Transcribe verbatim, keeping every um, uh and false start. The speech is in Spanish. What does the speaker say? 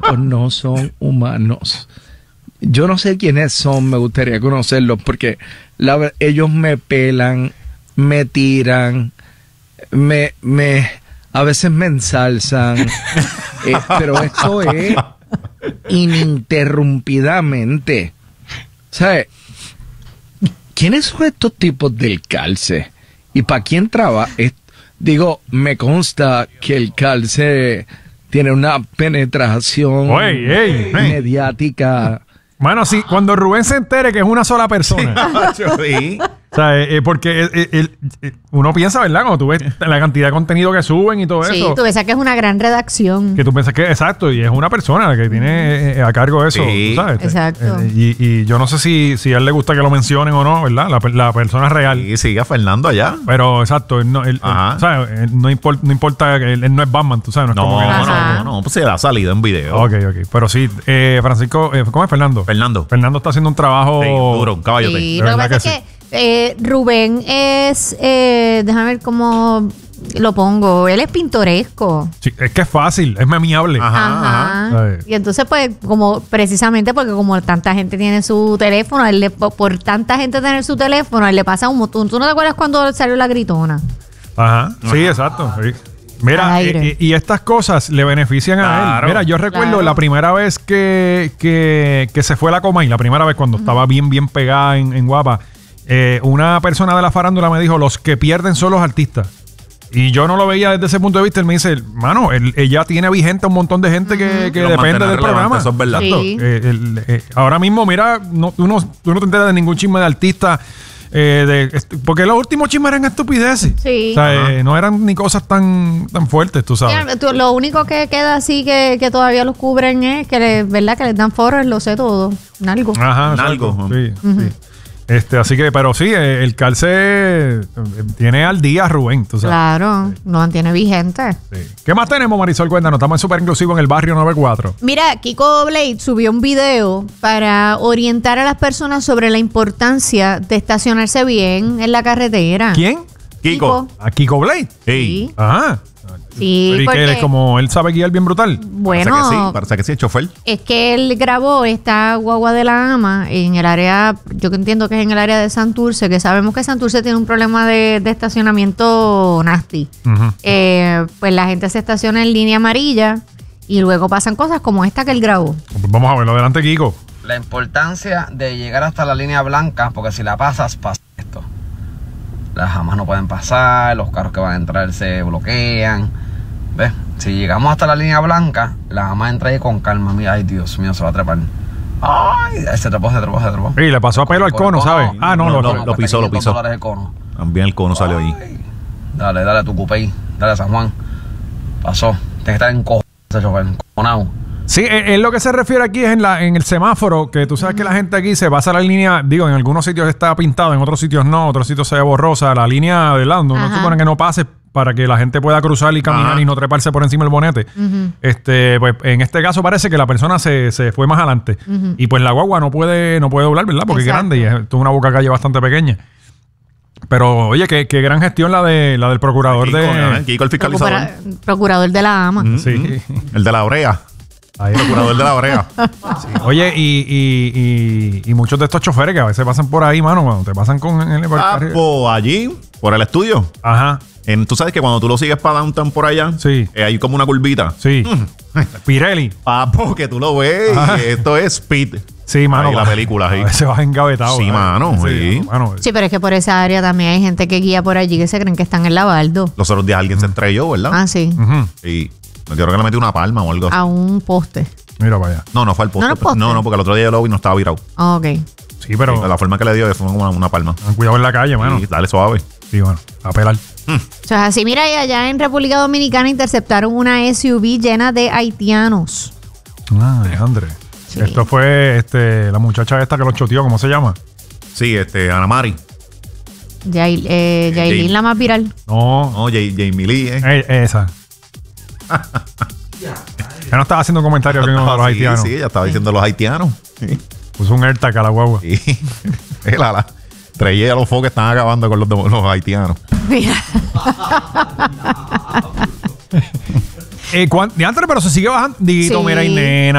estos no son humanos. Yo no sé quiénes son, me gustaría conocerlos, porque la, ellos me pelan, me tiran, me, me, a veces me ensalzan, eh, pero esto es ininterrumpidamente. ¿Sabes? ¿Quiénes son estos tipos del calce? ¿Y para quién trabaja? Digo, me consta que el calce tiene una penetración Oye, ey, mediática. Bueno, sí, cuando Rubén se entere que es una sola persona. Sí. O sea, eh, eh, porque eh, eh, eh, uno piensa, ¿verdad? Cuando tú ves la cantidad de contenido que suben y todo Sí, eso. tú piensas que es una gran redacción. Que tú piensas que, exacto, y es una persona la que tiene eh, a cargo eso, Sí. ¿tú sabes? Exacto. Eh, y, y yo no sé si, si a él le gusta que lo mencionen o no, ¿verdad? La, la persona real. Y sigue a Fernando allá. Pero, exacto, él no, él, Ajá. él, ¿sabes? Él no, import, no importa, él, él no es Batman, tú sabes. No, es No, como que- no, Ajá. no, no, pues se le ha salido en video. Ok, ok. Pero sí, eh, Francisco, eh, ¿cómo es Fernando? Fernando. Fernando está haciendo un trabajo... Sí, duro, un caballote. Sí, de lo que verdad pasa que es que eh, Rubén es, eh, déjame ver cómo lo pongo, él es pintoresco. Sí, es que es fácil, es memeable. Ajá. Ajá. Ay. Y entonces, pues, como precisamente porque como tanta gente tiene su teléfono, él le, por, por tanta gente tener su teléfono, a él le pasa un montón. ¿Tú no te acuerdas cuando salió la gritona? Ajá, sí, exacto. Sí. Mira, Al aire. eh, y estas cosas le benefician a Claro. él. Mira, yo recuerdo Claro. la primera vez que, que, que se fue la Comay, la primera vez cuando estaba bien, bien pegada en, en Guapa, eh, una persona de la farándula me dijo, los que pierden son los artistas. Y yo no lo veía desde ese punto de vista. Él me dice, mano, él, ella tiene vigente a un montón de gente que, que Los depende mantiene del relevantes, programa. eso es verdad. Exacto. Sí. Eh, el- eh, ahora mismo, mira, no, tú, no, tú no te enteras de ningún chisme de artista. eh, de, est- porque los últimos chismes eran estupideces. Sí. O sea, eh, no eran ni cosas tan, tan fuertes, tú sabes. Ya, tú- lo único que queda así que, que todavía los cubren es que, le, ¿verdad? Que les dan foros, lo sé todo. Nalgo. Ajá, Nalgo. exacto. Sí, sí. Este, así que, pero sí, eh, el calce eh, tiene al día Rubén, tú sabes. Claro, lo mantiene vigente. Sí. ¿Qué más tenemos, Marisol? Cuéntanos, estamos en Super Inclusivo en el barrio noventa y cuatro. Mira, Kiko Blade subió un video para orientar a las personas sobre la importancia de estacionarse bien en la carretera. ¿Quién? Kiko. A Kiko Blade. Sí. Ajá. Sí, Pero ¿y porque- qué? Él es como él sabe guiar bien brutal. Bueno, Parece que sí, parece que sí, el chofer. es que él grabó esta guagua de la ama en el área, yo que entiendo que es en el área de Santurce, que sabemos que Santurce tiene un problema de, de estacionamiento nasty. Ujú. Eh, pues la gente se estaciona en línea amarilla y luego pasan cosas como esta que él grabó. Pues vamos a verlo. Adelante, Kiko. La importancia de llegar hasta la línea blanca, porque si la pasas, pasa esto. Las jamas no pueden pasar, los carros que van a entrar se bloquean. ¿Ves? Si llegamos hasta la línea blanca, la jama entra ahí con calma. Mira, ay, Dios mío, se va a trepar. Ay, se trepó, se trepó, se trepó. Sí, le pasó a pelo al Por el cono, ¿sabes? Ah, no, No, lo, no, lo pisó, lo quinientos pisó. dólares el cono. También el cono salió ahí. Ay, dale, dale a tu cupey. Dale a San Juan. Pasó. Tienes que estar encojonado ese chofer, encojonado. Sí, es lo que se refiere aquí es en, la, en el semáforo, que tú sabes que la gente aquí se pasa la línea, digo, en algunos sitios está pintado, en otros sitios no, otros sitios se ve borrosa, la línea de lado, no, no Ajá. supone que no pase para que la gente pueda cruzar y caminar Ajá. y no treparse por encima del bonete. Este, pues en este caso parece que la persona se, se fue más adelante. Y pues la guagua no puede, no puede doblar, ¿verdad? Porque Exacto. es grande y es una boca calle bastante pequeña. Pero, oye, qué, qué gran gestión la de la del procurador Kiko, de. ¿eh? Kiko el fiscalizador. Procura- procurador de la ama. Sí. El de la brea. Ahí. Procurador de la brea. Oye, y, y, y, y muchos de estos choferes que a veces pasan por ahí, mano, cuando te pasan con el, el Ah, carril. pues allí, por el estudio. Ajá, En, tú sabes que cuando tú lo sigues para downtown por allá, Sí. eh, hay como una curvita. sí. Pirelli. Papo, que tú lo ves. Ajá. Y esto es Speed. Sí, mano. Ahí la película, A sí. veces vas engavetado. Sí, ¿verdad? mano, sí. mano. Sí, pero es que por esa área también hay gente que guía por allí que se creen que están en la Baldo. Los otros días alguien se estrelló, ¿verdad? Ah, sí. Ujú. Y yo creo que le metió una palma o algo así. A un poste. Mira para allá. No, no fue al poste. ¿No era el poste? No, no, porque el otro día yo lo vi y no estaba virado. Ah, ok. Sí, pero Sí, la forma que le dio fue como una, una palma. ten cuidado en la calle, mano. Y dale suave. Sí, bueno, a pelar. O sea, así, mira, y allá en República Dominicana interceptaron una S U V llena de haitianos. Ah, Alejandre. Sí. Esto fue este, la muchacha esta que los choteó, ¿cómo se llama? Sí, este, Ana Mari. Yail, eh, Yailin, Jay- la más viral. No, No, Jay- Jamie Lee, ¿eh? eh, esa. Ya no estaba haciendo comentarios que uno de los Ah, sí, haitianos. sí, ella estaba diciendo los haitianos. Sí. Puso un AirTag a la guagua. Sí. la, la, Traía a los focos que están acabando con los, de- los haitianos. Mira. Eh, cuan- diantre, pero se sigue bajando. Dito, Sí. mira, y nena.